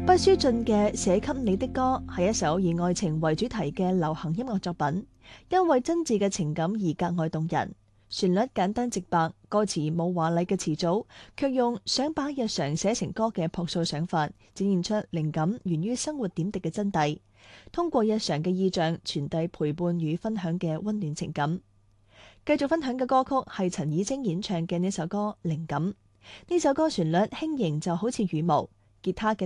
畢書盡嘅《寫給你的歌》係一首以愛情為主題嘅流行音樂作品，因為真摯嘅情感而格外動人。旋律簡單直白，歌詞冇華麗嘅詞組，卻用想把日常寫成歌嘅樸素想法，展現出靈感源於生活點滴嘅真諦。通過日常嘅意象，傳遞陪伴與分享嘅溫暖情感。繼續分享嘅歌曲係陳綺貞演唱嘅呢首歌《靈感》。呢首歌旋律輕盈就好似羽毛，吉他嘅